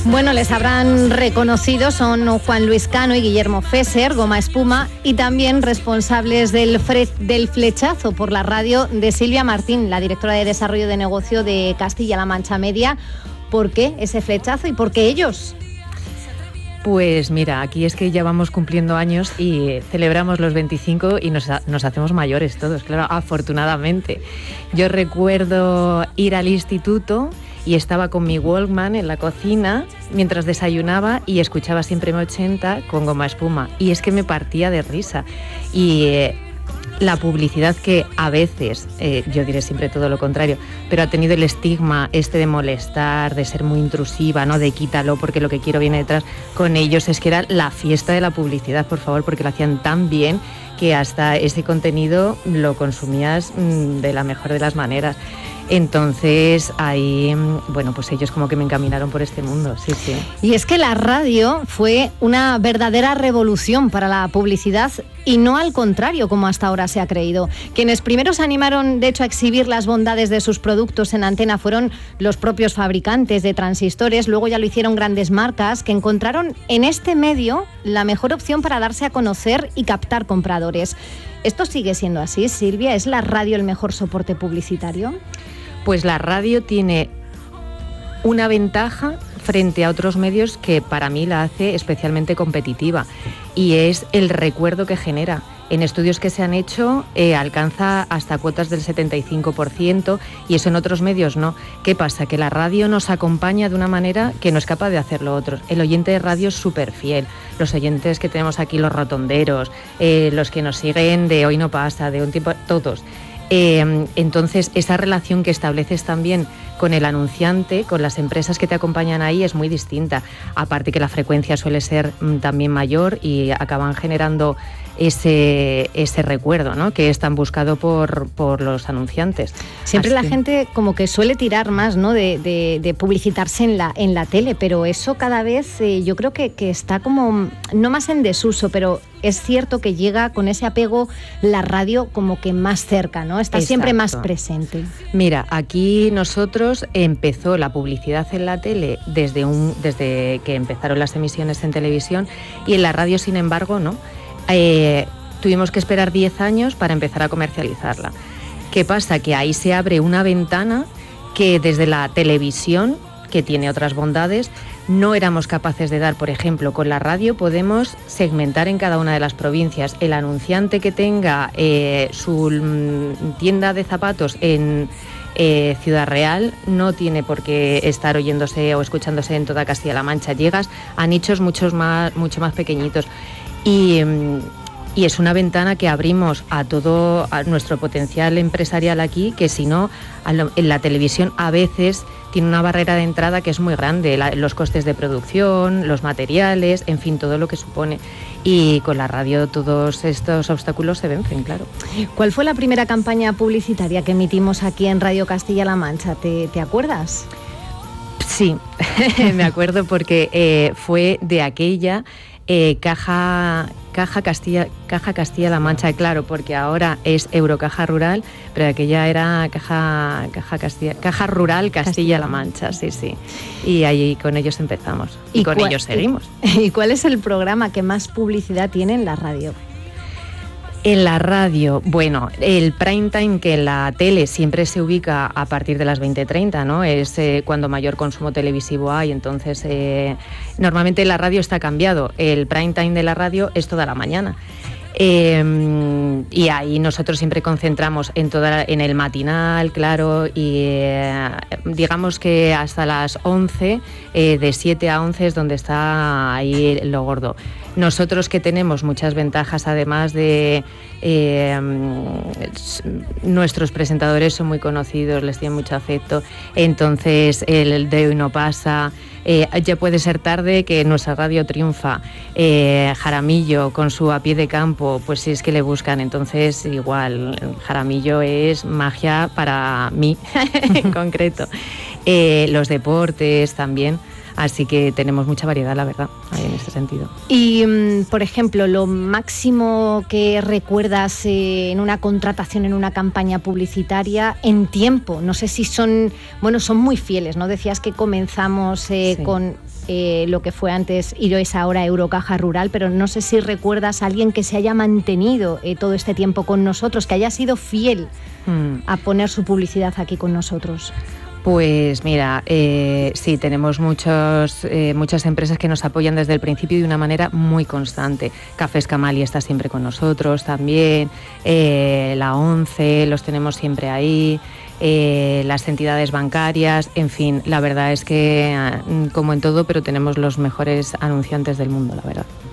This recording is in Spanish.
Bueno, les habrán reconocido, son Juan Luis Cano y Guillermo Fesser, Goma Espuma, y también responsables del flechazo por la radio de Silvia Martín, la directora de Desarrollo de Negocio de Castilla-La Mancha Media. ¿Por qué ese flechazo y por qué ellos? Pues mira, aquí es que ya vamos cumpliendo años y celebramos los 25 y nos hacemos mayores todos, claro, afortunadamente. Yo recuerdo ir al instituto y estaba con mi Walkman en la cocina mientras desayunaba y escuchaba siempre M80 con Goma Espuma. Y es que me partía de risa. Y la publicidad que a veces, yo diré siempre todo lo contrario, pero ha tenido el estigma de molestar, de ser muy intrusiva, ¿no? De quítalo porque lo que quiero viene detrás. Con ellos es que era la fiesta de la publicidad, por favor, porque lo hacían tan bien que hasta ese contenido lo consumías de la mejor de las maneras. Entonces ahí, bueno, pues ellos como que me encaminaron por este mundo, sí, sí. Y es que la radio fue una verdadera revolución para la publicidad y no al contrario, como hasta ahora se ha creído. Quienes primero se animaron, de hecho, a exhibir las bondades de sus productos en antena fueron los propios fabricantes de transistores, luego ya lo hicieron grandes marcas que encontraron en este medio la mejor opción para darse a conocer y captar compradores. ¿Esto sigue siendo así, Silvia? ¿Es la radio el mejor soporte publicitario? Pues la radio tiene una ventaja frente a otros medios que para mí la hace especialmente competitiva, y es el recuerdo que genera. En estudios que se han hecho alcanza hasta cuotas del 75%, y eso en otros medios no. ¿Qué pasa? Que la radio nos acompaña de una manera que no es capaz de hacerlo otros. El oyente de radio es súper fiel. Los oyentes que tenemos aquí, los rotonderos, los que nos siguen de Hoy No Pasa, de Un Tiempo, todos. Entonces, esa relación que estableces también con el anunciante, con las empresas que te acompañan ahí, es muy distinta. Aparte que la frecuencia suele ser también mayor y acaban generando ese recuerdo, ¿no?, que es tan buscado por los anunciantes. Siempre la gente como que suele tirar más, ¿no?, de publicitarse en la tele, pero eso cada vez yo creo que está como, no más en desuso, pero es cierto que llega con ese apego la radio como que más cerca, ¿no? Está siempre más presente. Mira, aquí nosotros empezó la publicidad en la tele desde que empezaron las emisiones en televisión, y en la radio, sin embargo, no. Tuvimos que esperar 10 años para empezar a comercializarla. ¿Qué pasa? Que ahí se abre una ventana que desde la televisión, que tiene otras bondades, no éramos capaces de dar. Por ejemplo, con la radio podemos segmentar en cada una de las provincias. El anunciante que tenga su tienda de zapatos en Ciudad Real no tiene por qué estar oyéndose o escuchándose en toda Castilla-La Mancha. Llegas a nichos mucho más pequeñitos. Y es una ventana que abrimos a todo nuestro potencial empresarial aquí, que si no, en la televisión a veces tiene una barrera de entrada que es muy grande, los costes de producción, los materiales, en fin, todo lo que supone. Y con la radio todos estos obstáculos se vencen, claro. ¿Cuál fue la primera campaña publicitaria que emitimos aquí en Radio Castilla-La Mancha? ¿Te acuerdas? Sí, me acuerdo porque fue de aquella... Caja Castilla-La Mancha, claro, porque ahora es Eurocaja Rural, pero aquella era Caja Rural Castilla-La Mancha, sí. Y ahí con ellos empezamos y con ellos seguimos. ¿Y cuál es el programa que más publicidad tiene en la radio? En la radio, bueno, el prime time, que en la tele siempre se ubica a partir de las 20:30, ¿no? Es cuando mayor consumo televisivo hay, entonces normalmente la radio está cambiado. El prime time de la radio es toda la mañana. Y ahí nosotros siempre concentramos en el matinal, claro, y digamos que hasta las 11, de 7 a 11 es donde está ahí lo gordo. Nosotros, que tenemos muchas ventajas, además de nuestros presentadores son muy conocidos, les tienen mucho afecto, entonces el de Hoy No Pasa, ya puede ser tarde, que nuestra radio triunfa. Jaramillo con su A Pie de Campo, pues si es que le buscan, entonces igual Jaramillo es magia para mí en concreto. los deportes también. Así que tenemos mucha variedad, la verdad, ahí en este sentido. Y, por ejemplo, lo máximo que recuerdas en una contratación, en una campaña publicitaria, en tiempo. No sé si son muy fieles, ¿no? Decías que comenzamos sí. con lo que fue antes Iroes, ahora Eurocaja Rural, pero no sé si recuerdas a alguien que se haya mantenido todo este tiempo con nosotros, que haya sido fiel a poner su publicidad aquí con nosotros. Pues mira, sí, tenemos muchas empresas que nos apoyan desde el principio de una manera muy constante. Cafés Camali está siempre con nosotros también, la ONCE, los tenemos siempre ahí, las entidades bancarias, en fin, la verdad es que como en todo, pero tenemos los mejores anunciantes del mundo, la verdad.